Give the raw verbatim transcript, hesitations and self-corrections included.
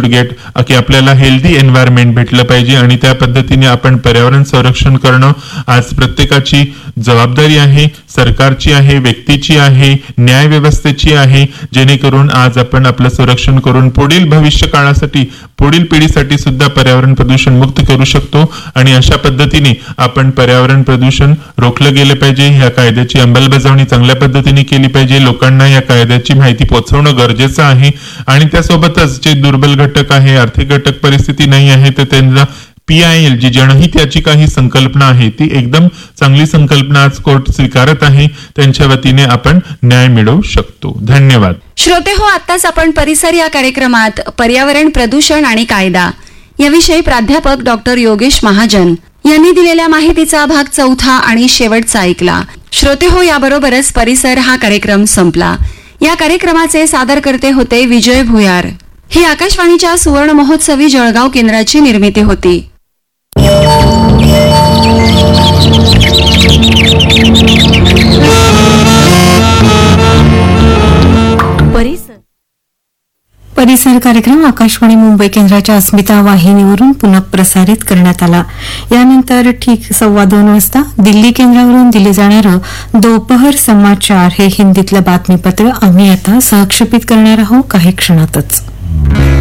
Should get, की आपल्याला healthy environment भेटलं पाहिजे आणि त्या पद्धतीने आपण पर्यावरण संरक्षण करणं आज प्रत्येकाची जबाबदारी आहे, सरकारची आहे, व्यक्तीची आहे, न्याय व्यवस्थेची आहे, जेणेकरून आज आपण आपलं संरक्षण करून पुढील भविष्य काळासाठी, पुढील पिढीसाठी सुद्धा पर्यावरण प्रदूषण मुक्त करू शकतो. आणि अशा पद्धतीने आपण पर्यावरण प्रदूषण रोखलं गेलं पाहिजे. ह्या कायद्याची अंमलबजावणी चांगल्या पद्धतीने केली पाहिजे. लोकांना या कायद्याची माहिती पोहोचवणं गरजेचं आहे आणि त्यासोबतच जे दुर्बल घटक आहे, आर्थिक घटक परिस्थिती नाही आहे, तर त्यांना पी आय एल जी जनहित याचिका संकल्पना आहे ती एकदम चांगली संकल्पना आज कोर्ट स्वीकारत आहे. त्यांच्या वतीने आपण न्याय मिळवू शकतो. धन्यवाद. श्रोते हो, आताच आपण परिसर या कार्यक्रमात पर्यावरण प्रदूषण आणि कायदा याविषयी प्राध्यापक डॉक्टर योगेश महाजन यांनी दिलेल्या माहितीचा भाग चौथा आणि शेवटचा ऐकला. श्रोते हो, याबरोबरच परिसर हा कार्यक्रम संपला. या कार्यक्रमाचे सादरकर्ते होते विजय भुयार. ही आकाशवाणीच्या सुवर्ण महोत्सवी जळगाव केंद्राची निर्मिती होती. परिसर कार्यक्रम आकाशवाणी मुंबई केंद्राच्या अस्मिता वाहिनीवरून पुन्हा प्रसारित करण्यात आला. यानंतर ठीक सव्वा दोन वाजता दिल्ली केंद्रावरून दिले जाणारं दोपहर समाचार हे हिंदीतलं बातमीपत्र आम्ही आता सहक्षेपित करणार आहोत काही क्षणातच.